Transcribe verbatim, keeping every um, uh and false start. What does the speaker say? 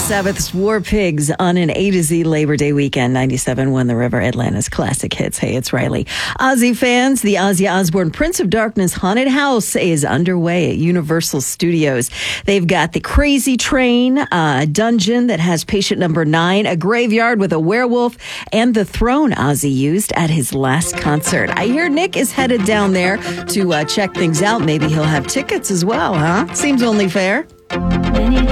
Sabbath's War Pigs on an A to Z Labor Day weekend. ninety-seven point one The River, Atlanta's classic hits. Hey, it's Riley. Ozzy fans, the Ozzy Osbourne Prince of Darkness Haunted House is underway at Universal Studios. They've got the Crazy Train, a dungeon that has patient number nine, a graveyard with a werewolf, and the throne Ozzy used at his last concert. I hear Nick is headed down there to uh, check things out. Maybe he'll have tickets as well, huh? Seems only fair. Many